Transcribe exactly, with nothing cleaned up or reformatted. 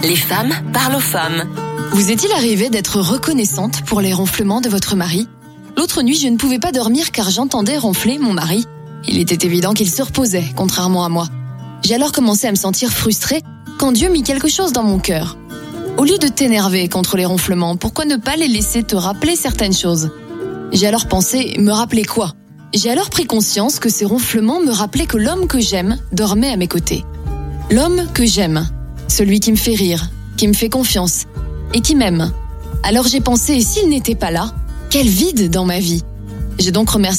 Les femmes parlent aux femmes. Vous est-il arrivé d'être reconnaissante pour les ronflements de votre mari ? L'autre nuit, je ne pouvais pas dormir car j'entendais ronfler mon mari. Il était évident qu'il se reposait, contrairement à moi. J'ai alors commencé à me sentir frustrée quand Dieu mit quelque chose dans mon cœur. Au lieu de t'énerver contre les ronflements, pourquoi ne pas les laisser te rappeler certaines choses ? J'ai alors pensé, me rappeler quoi ? J'ai alors pris conscience que ces ronflements me rappelaient que l'homme que j'aime dormait à mes côtés. L'homme que j'aime, celui qui me fait rire, qui me fait confiance et qui m'aime. Alors j'ai pensé, et s'il n'était pas là, quel vide dans ma vie ? J'ai donc remercié